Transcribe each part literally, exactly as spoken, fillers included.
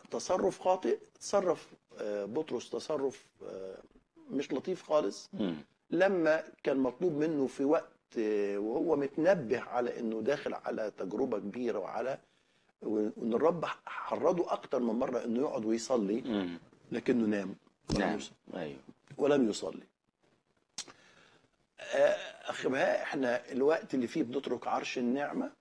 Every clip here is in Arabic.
تصرف خاطئ. تصرف بطرس تصرف مش لطيف خالص لما كان مطلوب منه في وقت وهو متنبه على انه داخل على تجربه كبيره، وعلى وان الرب حرضه اكتر من مره انه يقعد ويصلي، لكنه نام ولم يصلي. ايوه ولم يصلي. اخي بهاء، احنا الوقت اللي فيه بنترك عرش النعمه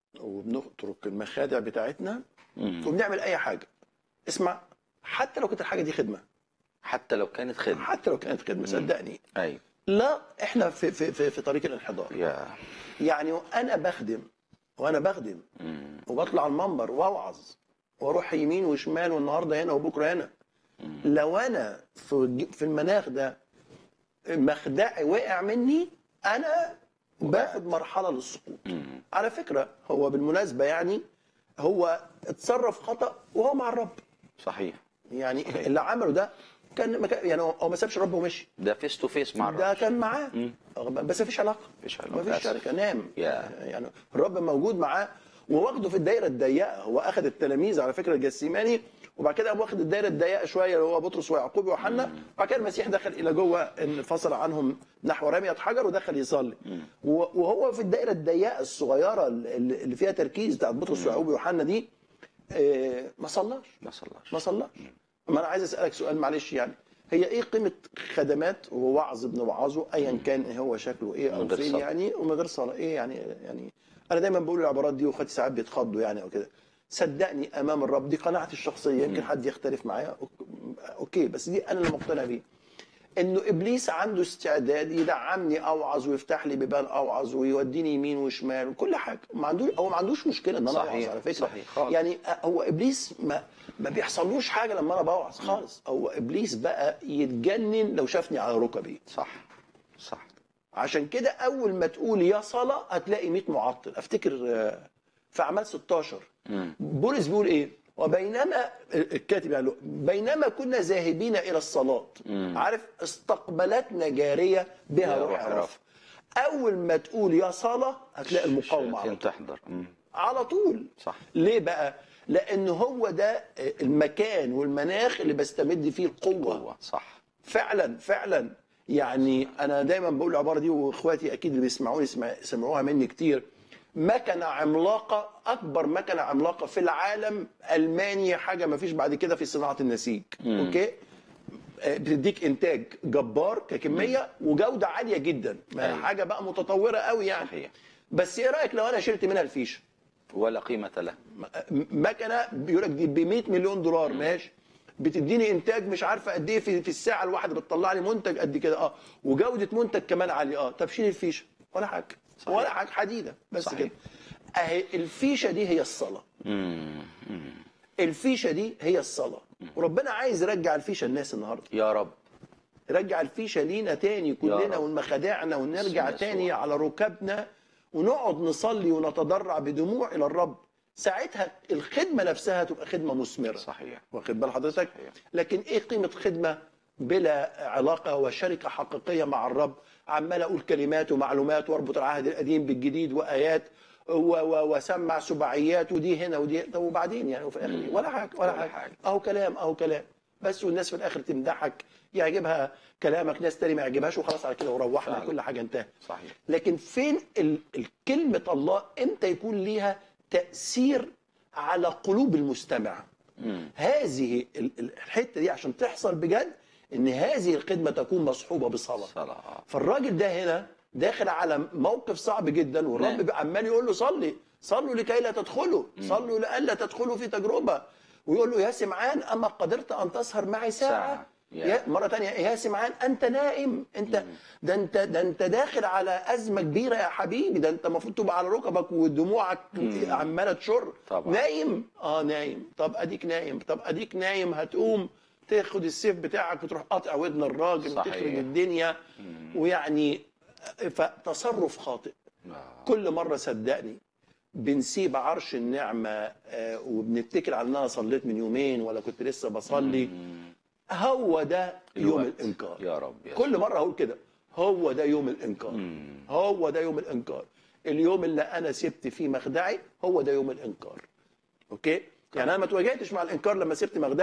وبنترك المخادع بتاعتنا وبنعمل اي حاجه. اسمع، حتى لو كانت الحاجه دي خدمه، حتى لو كانت خدمه، حتى لو كانت خدمه صدقني. ايوه لا، احنا في في في, في طريق الانحدار. يا يعني انا بخدم وانا بخدم مم. وبطلع المنبر واوعظ واروح يمين وشمال والنهارده هنا وبكره هنا، مم. لو انا في في المناخ ده مخدعي وقع مني، انا باخد مرحله للسقوط. مم. على فكره، هو بالمناسبه يعني هو اتصرف خطا وهو مع الرب. صحيح. يعني صحيح. اللي عمله ده كان مكا... يعني هو ما سابش الرب ومشي، ده فيس تو فيس مع الرب، ده كان معاه. مم. بس مفيش علاقه، مفيش علاقه، مفيش شركه، نام. يا. يعني الرب موجود معاه وواخده في الدايره الضيقه. هو اخذ التلاميذ على فكره الجسيماني، وبعد كده قام واخد الدايره الضيقه شويه اللي هو بطرس ويعقوب ويوحنا، وبعد كده المسيح دخل الى جوه، انفصل عنهم نحو رميه حجر ودخل يصلي. وهو في الدايره الضيقه الصغيره اللي فيها تركيز بتاعت بطرس ويعقوب ويوحنا دي ما صلاش ما صلاش ما صلاش. ما انا عايز اسالك سؤال معلش، يعني هي ايه قيمه خدمات ووعظ بنوعظه ايا كان هو شكله ايه او فين يعني، ومن غير صلاه؟ ايه يعني؟ يعني انا دايما بقول العبارات دي واخواتي ساعات بيتخضوا يعني او كده. صدقني امام الرب، دي قناعتي الشخصيه، يمكن حد يختلف معايا اوكي، بس دي انا اللي مقتنع بيها، انه ابليس عنده استعداد يدعمني اوعظ ويفتح لي بيبان اوعظ ويوديني يمين وشمال وكل حاجه. ما عندوش، هو ما عندوش مشكله ان انا اوعظ على فكره. صحيح خالص. يعني هو ابليس ما ما بيحصلوش حاجه لما انا بوعظ خالص. هو ابليس بقى يتجنن لو شافني على ركبي. صح صح. عشان كده اول ما تقول يا صلاه هتلاقي مية معطل. افتكر في اعمال ستاشر بولس بيقول ايه؟ وبينما الكاتب يعني بينما كنا ذاهبين الى الصلاه، مم. عارف، استقبلتنا جاريه بها روح عرف. اول ما تقول يا صلاه هتلاقي المقاومه على طول تحضر على طول. صح. ليه بقى؟ لان هو ده المكان والمناخ اللي بستمد فيه القوه. قوة. صح فعلا فعلا. يعني انا دايما بقول العباره دي، واخواتي اكيد اللي بيسمعوني سمعوها مني كتير. مكنه عملاقه، اكبر مكنه عملاقه في العالم المانيا، حاجه ما فيش بعد كده في صناعه النسيج. مم. اوكي، بتديك انتاج جبار ككميه مم. وجوده عاليه جدا. أيوة. حاجه بقى متطوره قوي يعني. صحيح. بس ايه رايك لو انا شلت منها الفيشه؟ ولا قيمه لها. مكنه بيقول لك دي ب مية مليون دولار، مم. ماشي، بتديني انتاج مش عارفه قد ايه في, في الساعه الواحده، بتطلع لي منتج قد كده اه وجوده منتج كمان عاليه. اه طب شيل الفيشه ولا حاجه. صحيح. ولا حاجه، حديده بس. صحيح. كده اهي الفيشه دي هي الصلاه. مم. الفيشه دي هي الصلاه. مم. وربنا عايز يرجع الفيشه الناس النهارده يا رب. يرجع الفيشه لينا تاني كلنا والمخادعنا، ونرجع تاني على ركبنا ونقعد نصلي ونتضرع بدموع الى الرب. ساعتها الخدمه نفسها تبقى خدمه مثمره. صحيح. واخد بال حضرتك؟ صحيح. لكن ايه قيمه خدمه بلا علاقه وشركه حقيقيه مع الرب؟ عمال اقول كلمات ومعلومات واربط العهد القديم بالجديد وايات واسمع سباعيات ودي هنا ودي، طب وبعدين يعني؟ وفي الاخر ولا حاجه ولا, ولا حاجه, حاجة. اهو كلام اهو كلام بس، والناس في الاخر تمدحك، يعجبها كلامك، ناس تاني ما يعجبهاش، وخلاص على كده وروحنا كل حاجه انتهت. صحيح. لكن فين الكلمه الله امتى يكون ليها تاثير على قلوب المستمع؟ مم. هذه الحته دي عشان تحصل بجد، ان هذه الخدمه تكون مصحوبه بصلاه. صلاة. فالراجل ده هنا داخل على موقف صعب جدا، والرب عمال يقول له صلي صلوا لكي لا تدخلوا، صلوا لئلا تدخلوا في تجربه. ويقول له يا سمعان اما قدرت ان تسهر معي ساعه, ساعة. يا مره ثانيه يا سمعان انت نائم، انت ده انت ده انت داخل على ازمه كبيره يا حبيبي، ده انت المفروض تبقى على ركبك ودموعك عماله تشر. طبعا. نايم اه نايم. طب اديك نايم، طب اديك نايم، هتقوم تاخد السيف بتاعك وتروح قاطع ودن الراجل وتخرج الدنيا. مم. ويعني فتصرف خاطئ. آه. كل مره صدقني بنسيب عرش النعمه آه وبنتكل على ان انا صليت من يومين ولا كنت لسه بصلي. مم. هو ده يوم الانكار. يا رب يا كل مره اقول كده، هو ده يوم الانكار. مم. هو ده يوم الانكار. اليوم اللي انا سبت فيه مخدعي هو ده يوم الانكار. اوكي؟ يعني انا ما تواجهتش مع الانكار لما سبت مغدى